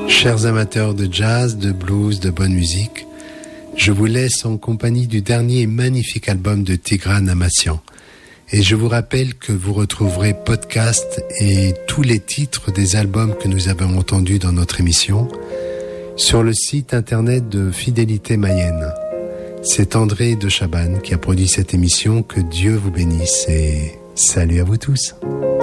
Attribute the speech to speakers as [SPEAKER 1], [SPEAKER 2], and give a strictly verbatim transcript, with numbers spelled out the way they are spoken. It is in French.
[SPEAKER 1] Chers amateurs de jazz, de blues, de bonne musique, je vous laisse en compagnie du dernier et magnifique album de Tigran Amassian. Et je vous rappelle que vous retrouverez podcast et tous les titres des albums que nous avons entendus dans notre émission sur le site internet de Fidélité Mayenne. C'est André de Chabannes qui a produit cette émission. Que Dieu vous bénisse et salut à vous tous.